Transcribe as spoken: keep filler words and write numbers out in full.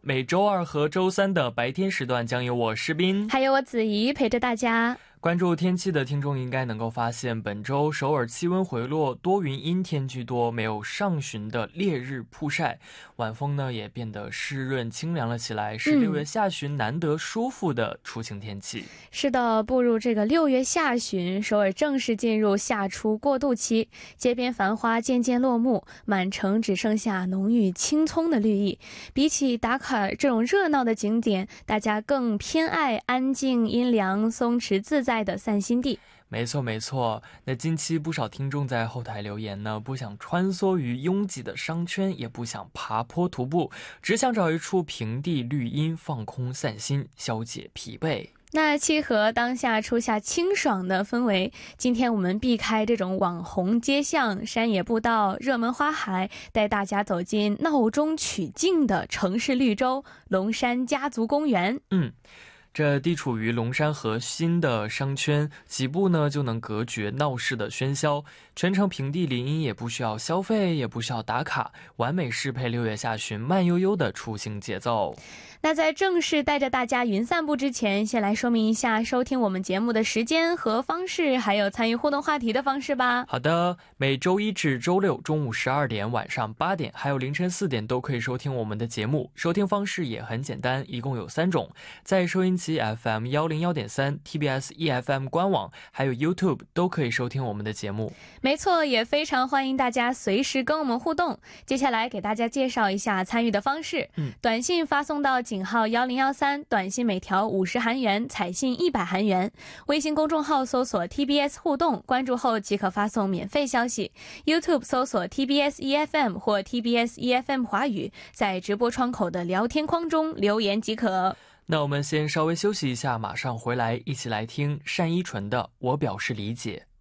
每周二和周三的白天时段将由我诗斌还有我子怡陪着大家。 关注天气的听众应该能够发现，本周首尔气温回落，多云阴天居多，没有上旬的烈日曝晒，晚风呢也变得湿润清凉了起来，是六月下旬难得舒服的出晴天气、嗯、 是的，步入这个六月下旬，首尔正式进入夏初过渡期，街边繁花渐渐落幕，满城只剩下浓郁青葱的绿意。比起打卡这种热闹的景点，大家更偏爱安静阴凉松弛自在的散心地。 没错没错，那近期不少听众在后台留言呢，不想穿梭于拥挤的商圈，也不想爬坡徒步，只想找一处平地绿荫放空散心，消解疲惫。 那契合当下初夏清爽的氛围，今天我们避开这种网红街巷、山野步道、热门花海，带大家走进闹中取静的城市绿洲龙山家族公园。 嗯，这地处于龙山核心的商圈，几步呢就能隔绝闹市的喧嚣，全程平地林荫，也不需要消费，也不需要打卡，完美适配六月下旬慢悠悠的出行节奏。 那在正式带着大家云散步之前，先来说明一下收听我们节目的时间和方式，还有参与互动话题的方式吧。 好的，每周一至周六中午十二点、晚上八点还有凌晨四点都可以收听我们的节目。收听方式也很简单，一共有三种，在收音机 F M 一零一点三、T B S E F M 官网还有 YouTube 都可以收听我们的节目。 没错，也非常欢迎大家随时跟我们互动。接下来给大家介绍一下参与的方式、嗯、短信发送到井号一零一三，短信每条五十韩元，彩信一百韩元。微信公众号搜索 T B S 互动，关注后即可发送免费消息。 YouTube 搜索 T B S E F M 或 T B S E F M 华语，在直播窗口的聊天框中留言即可。 那我们先稍微休息一下，马上回来一起来听单依纯的《我表示理解》。